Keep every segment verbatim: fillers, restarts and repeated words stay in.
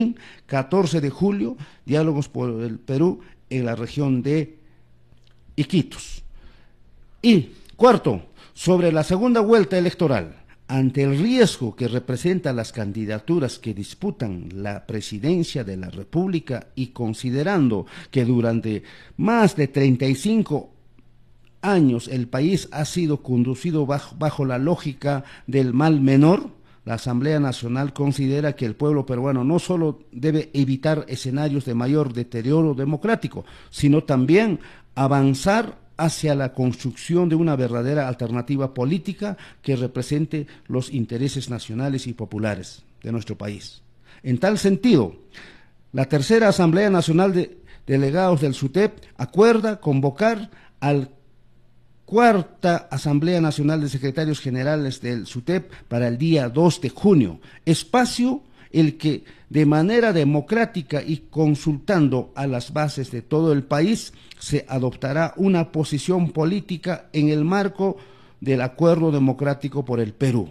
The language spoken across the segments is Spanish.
catorce de julio, Diálogos por el Perú en la región de Iquitos. Y cuarto, sobre la segunda vuelta electoral, ante el riesgo que representan las candidaturas que disputan la presidencia de la República y considerando que durante más de treinta y cinco años el país ha sido conducido bajo, bajo la lógica del mal menor, la Asamblea Nacional considera que el pueblo peruano no solo debe evitar escenarios de mayor deterioro democrático, sino también avanzar hacia la construcción de una verdadera alternativa política que represente los intereses nacionales y populares de nuestro país. En tal sentido, la tercera Asamblea Nacional de Delegados del SUTEP acuerda convocar al Cuarta Asamblea Nacional de Secretarios Generales del SUTEP para el día dos de junio, espacio el que de manera democrática y consultando a las bases de todo el país se adoptará una posición política en el marco del Acuerdo Democrático por el Perú.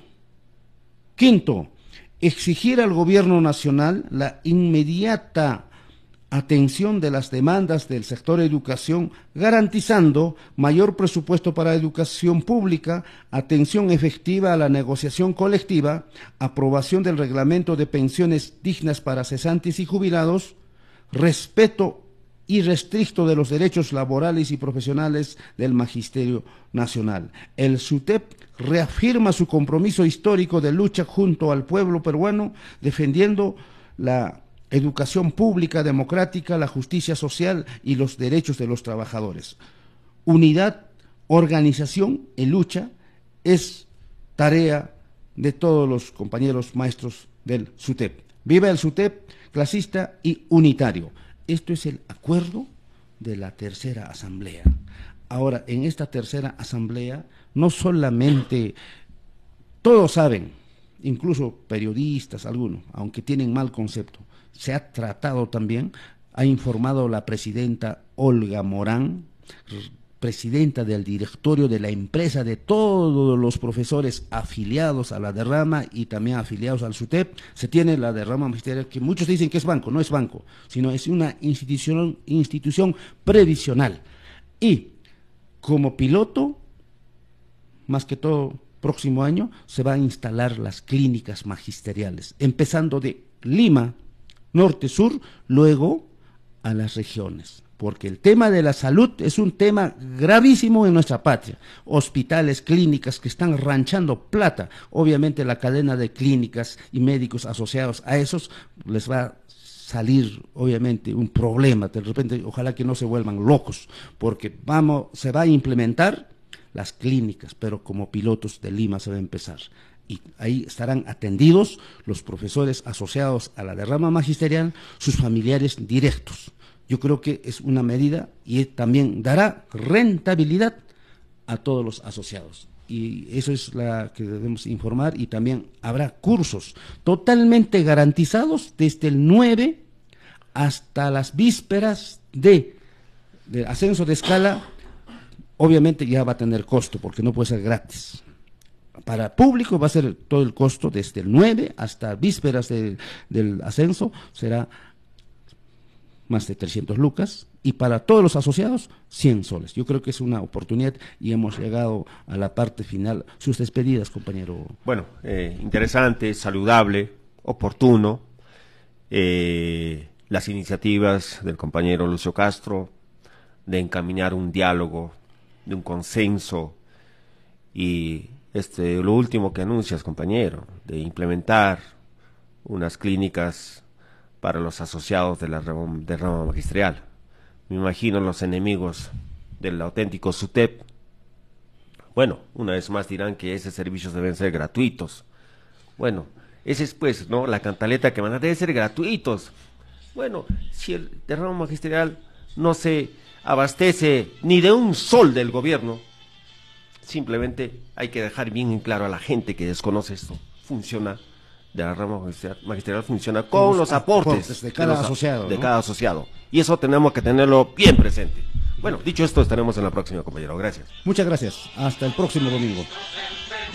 Quinto, exigir al gobierno nacional la inmediata atención de las demandas del sector educación, garantizando mayor presupuesto para educación pública, atención efectiva a la negociación colectiva, aprobación del reglamento de pensiones dignas para cesantes y jubilados, respeto irrestricto de los derechos laborales y profesionales del Magisterio Nacional. El SUTEP reafirma su compromiso histórico de lucha junto al pueblo peruano, defendiendo la educación pública, democrática, la justicia social y los derechos de los trabajadores. Unidad, organización y lucha es tarea de todos los compañeros maestros del SUTEP. Viva el SUTEP, clasista y unitario. Esto es el acuerdo de la tercera asamblea. Ahora, en esta tercera asamblea, no solamente todos saben, incluso periodistas algunos, aunque tienen mal concepto, se ha tratado también, ha informado la presidenta Olga Morán, presidenta del directorio de la empresa, de todos los profesores afiliados a la derrama y también afiliados al SUTEP. Se tiene la derrama magisterial, que muchos dicen que es banco, no es banco, sino es una institución, institución previsional. Y como piloto, más que todo, próximo año, se van a instalar las clínicas magisteriales, empezando de Lima, norte-sur, luego a las regiones, porque el tema de la salud es un tema gravísimo en nuestra patria. Hospitales, clínicas que están ranchando plata, obviamente la cadena de clínicas y médicos asociados a esos les va a salir obviamente un problema, de repente ojalá que no se vuelvan locos, porque vamos, se va a implementar las clínicas, pero como pilotos de Lima se va a empezar. Y ahí estarán atendidos los profesores asociados a la derrama magisterial, sus familiares directos. Yo creo que es una medida y también dará rentabilidad a todos los asociados. Y eso es la que debemos informar, y también habrá cursos totalmente garantizados desde el nueve hasta las vísperas de, de ascenso de escala. Obviamente ya va a tener costo porque no puede ser gratis. Para público va a ser todo el costo desde el nueve hasta vísperas de, del ascenso, será más de trescientos lucas, y para todos los asociados cien soles. Yo creo que es una oportunidad y hemos llegado a la parte final. Sus despedidas, compañero. Bueno, eh, interesante, saludable, oportuno, eh, las iniciativas del compañero Lucio Castro de encaminar un diálogo, de un consenso, y Este, lo último que anuncias, compañero, de implementar unas clínicas para los asociados de la derrama magisterial. Me imagino los enemigos del auténtico SUTEP. Bueno, una vez más dirán que esos servicios deben ser gratuitos. Bueno, esa es pues, ¿no?, la cantaleta que van a deben ser gratuitos. Bueno, si el derrama magisterial no se abastece ni de un sol del gobierno, simplemente hay que dejar bien en claro a la gente que desconoce esto. Funciona, de la rama magisterial funciona con, con los aportes, aportes de cada de los, asociado. De ¿no? cada asociado. Y eso tenemos que tenerlo bien presente. Bueno, dicho esto, estaremos en la próxima, compañero. Gracias. Muchas gracias. Hasta el próximo domingo.